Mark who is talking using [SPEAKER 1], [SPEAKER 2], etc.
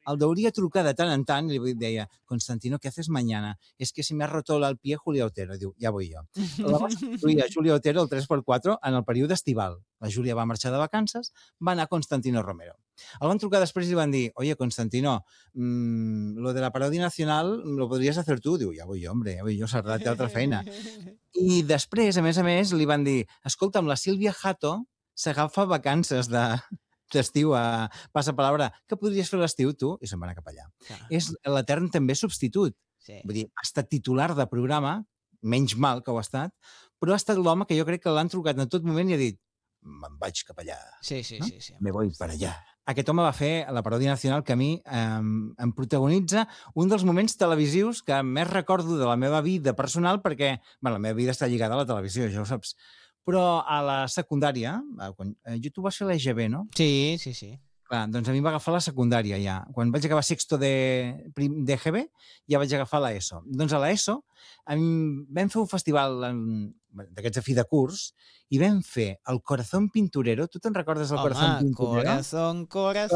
[SPEAKER 1] el deuria trucar de tant en tant i li deia, Constantino, ¿qué haces mañana? Es que se me ha roto el pie Julia Otero. I diu, ja vull jo. La va substituir a Julia Otero el 3x4 en el període estival. La Júlia va marxar de vacances, va anar Constantino Romero. El van trucar després i li van dir, oye, Constantino, lo de la parodia nacional lo podries hacer tu? Diu, ja vull jo, hombre, ja vull jo, Cerdà té altra feina. I després, a més, li van dir, escolta, amb la Sílvia Jato s'agafa vacances d'estiu a Passapalabra. Què podries fer l'estiu, tu? I se'n va anar cap allà. És l'etern també substitut. Vull dir, ha estat titular de programa, menys mal que ho ha estat, però ha estat l'home que jo crec que l'han trucat en tot moment i ha dit, me'n vaig cap allà.
[SPEAKER 2] Sí.
[SPEAKER 1] Me voy per allà. Aquest home va fer la paròdia nacional que a mi em protagonitza un dels moments televisius que més recordo de la meva vida personal perquè, bueno, la meva vida està lligada a la televisió, ja ho saps. Però a la secundària, quan tu vas fer l'EGB, no?
[SPEAKER 2] Sí.
[SPEAKER 1] Clar, doncs a mi em va agafar la secundària ja. Quan vaig acabar sexto d'EGB, ja vaig agafar l'ESO. Doncs a l'ESO vam fer un festival d'aquests a fi de curs i vam fer el Corazón Pinturero. Tu te'n recordes del Corazón Pinturero?
[SPEAKER 2] Corazón,